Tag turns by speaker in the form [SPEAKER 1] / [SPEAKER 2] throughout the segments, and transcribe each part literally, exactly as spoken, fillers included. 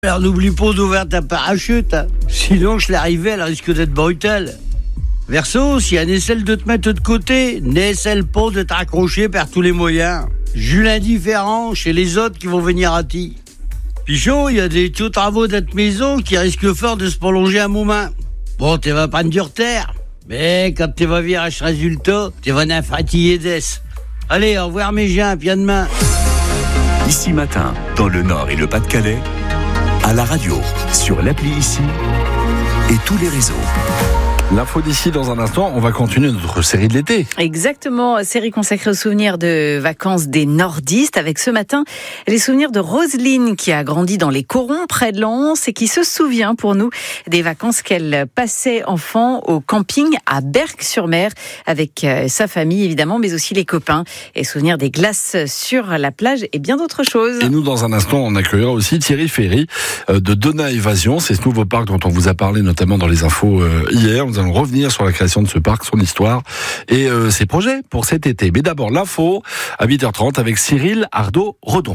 [SPEAKER 1] Alors n'oublie pas d'ouvrir ta parachute, hein. Sinon je l'arrivée, elle risque d'être brutale. Verseau, si elle essaie de te mettre de côté, n'essaie pas de te raccrocher par tous les moyens. Jus l'indifférent chez les autres qui vont venir à ti. Pichon, il y a des petits travaux de ta maison qui risquent fort de se prolonger un moment. Bon, tu vas prendre du retard, mais quand tu vas virer à ce résultat, tu vas en fatiguer des. Allez, au revoir mes gens, puis à demain.
[SPEAKER 2] Ici Matin, dans le Nord et le Pas-de-Calais, à la radio, sur l'appli Ici et tous les réseaux.
[SPEAKER 3] L'info d'ici dans un instant, on va continuer notre série de l'été.
[SPEAKER 4] Exactement, série consacrée aux souvenirs de vacances des nordistes, avec ce matin les souvenirs de Roselyne qui a grandi dans les Corons près de Lens et qui se souvient pour nous des vacances qu'elle passait enfant au camping à Berck-sur-Mer avec sa famille évidemment, mais aussi les copains, et souvenirs des glaces sur la plage et bien d'autres choses.
[SPEAKER 3] Et nous, dans un instant, on accueillera aussi Thierry Ferry de Dona Évasion. C'est ce nouveau parc dont on vous a parlé notamment dans les infos hier. Nous allons revenir sur la création de ce parc, son histoire et euh, ses projets pour cet été. Mais d'abord, l'info à huit heures trente avec Cyril Ardo-Redon.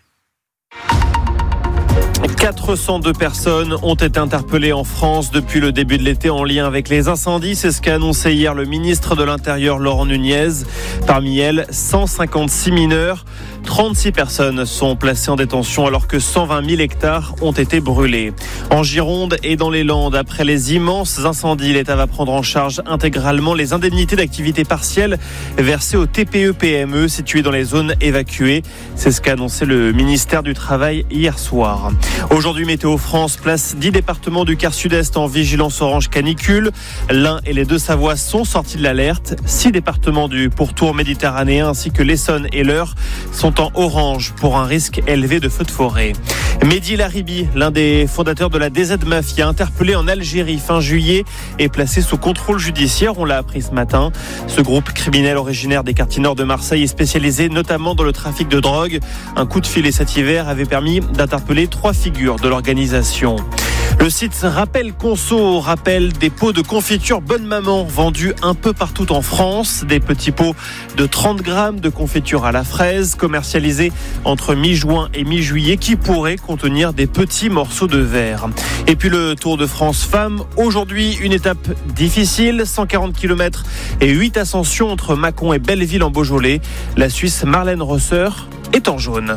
[SPEAKER 5] quatre cent deux personnes ont été interpellées en France depuis le début de l'été en lien avec les incendies. C'est ce qu'a annoncé hier le ministre de l'Intérieur, Laurent Nunez. Parmi elles, cent cinquante-six mineurs. trente-six personnes sont placées en détention alors que cent vingt mille hectares ont été brûlés. En Gironde et dans les Landes, après les immenses incendies, l'État va prendre en charge intégralement les indemnités d'activité partielle versées aux T P E P M E situés dans les zones évacuées. C'est ce qu'a annoncé le ministère du Travail hier soir. Aujourd'hui, Météo France place dix départements du quart sud-est en vigilance orange canicule. L'Ain et les Deux-Savoies sont sortis de l'alerte. Six départements du pourtour méditerranéen ainsi que l'Essonne et l'Eure sont en orange pour un risque élevé de feux de forêt. Mehdi Laribi, l'un des fondateurs de la D Z Mafia, interpellé en Algérie fin juillet et placé sous contrôle judiciaire, on l'a appris ce matin. Ce groupe criminel originaire des quartiers nord de Marseille est spécialisé notamment dans le trafic de drogue. Un coup de filet cet hiver avait permis d'interpeller trois figures de l'organisation. Le site Rappel Conso rappelle des pots de confiture Bonne Maman vendus un peu partout en France. Des petits pots de trente grammes de confiture à la fraise commercialisés entre mi-juin et mi-juillet qui pourraient contenir des petits morceaux de verre. Et puis le Tour de France Femmes. Aujourd'hui, une étape difficile, cent quarante kilomètres et huit ascensions entre Mâcon et Belleville en Beaujolais. La Suisse Marlène Rosser est en jaune.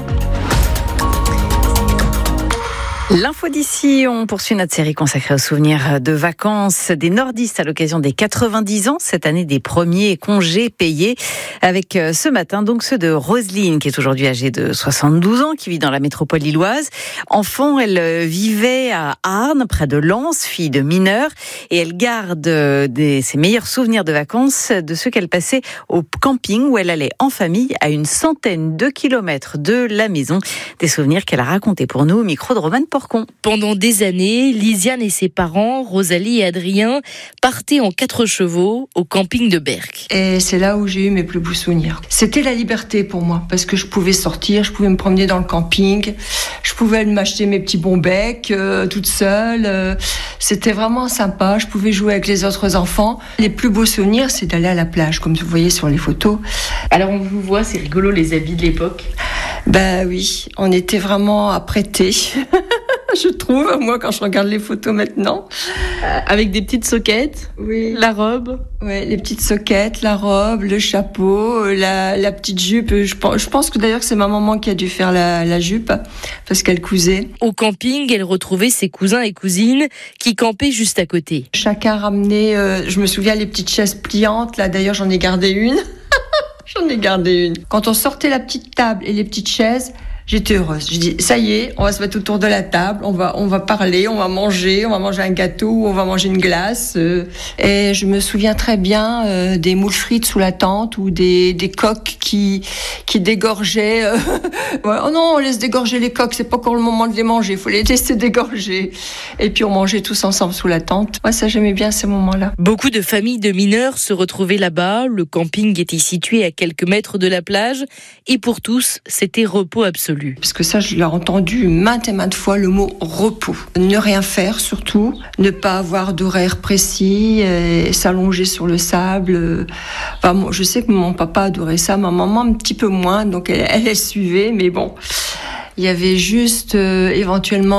[SPEAKER 4] L'info d'ici, on poursuit notre série consacrée aux souvenirs de vacances des nordistes à l'occasion des quatre-vingt-dix ans, cette année des premiers congés payés, avec ce matin donc ceux de Roselyne, qui est aujourd'hui âgée de soixante-douze ans, qui vit dans la métropole lilloise. Enfant, elle vivait à Arnes, près de Lens, fille de mineur, et elle garde des, ses meilleurs souvenirs de vacances de ceux qu'elle passait au camping où elle allait en famille à une centaine de kilomètres de la maison. Des souvenirs qu'elle a racontés pour nous au micro de Romane Porcon.
[SPEAKER 6] Pendant des années, Lisiane et ses parents, Rosalie et Adrien, partaient en quatre chevaux au camping de Berck.
[SPEAKER 7] Et c'est là où j'ai eu mes plus beaux souvenirs. C'était la liberté pour moi, parce que je pouvais sortir, je pouvais me promener dans le camping, je pouvais m'acheter mes petits bons becs euh, toute seule. Euh, c'était vraiment sympa, je pouvais jouer avec les autres enfants. Les plus beaux souvenirs, c'est d'aller à la plage, comme vous voyez sur les photos.
[SPEAKER 6] Alors on vous voit, c'est rigolo les habits de l'époque.
[SPEAKER 7] Ben oui, on était vraiment apprêtés. Je trouve, moi, quand je regarde les photos maintenant.
[SPEAKER 6] Euh, avec des petites soquettes,
[SPEAKER 7] oui.
[SPEAKER 6] La robe.
[SPEAKER 7] Oui, les petites soquettes, la robe, le chapeau, la, la petite jupe. Je pense, je pense que d'ailleurs que c'est ma maman qui a dû faire la, la jupe, parce qu'elle cousait.
[SPEAKER 6] Au camping, elle retrouvait ses cousins et cousines qui campaient juste à côté.
[SPEAKER 7] Chacun ramenait, euh, je me souviens, les petites chaises pliantes. Là, d'ailleurs, j'en ai gardé une. J'en ai gardé une. Quand on sortait la petite table et les petites chaises, j'étais heureuse. Je dis, ça y est, on va se mettre autour de la table, on va, on va parler, on va manger, on va manger un gâteau, on va manger une glace. Euh, et je me souviens très bien euh, des moules frites sous la tente ou des, des coques qui, qui dégorgeaient. Euh, ouais, oh non, on laisse dégorger les coques, c'est pas encore le moment de les manger, il faut les laisser dégorger. Et puis on mangeait tous ensemble sous la tente. Moi, ça, j'aimais bien ces moments-là.
[SPEAKER 6] Beaucoup de familles de mineurs se retrouvaient là-bas. Le camping était situé à quelques mètres de la plage. Et pour tous, c'était repos absolu.
[SPEAKER 7] Parce que ça, je l'ai entendu maintes et maintes fois, le mot repos. Ne rien faire surtout, ne pas avoir d'horaire précis, et s'allonger sur le sable. Enfin, moi, je sais que mon papa adorait ça, ma maman un petit peu moins, donc elle, elle, elle suivait, mais bon. Il y avait juste euh, éventuellement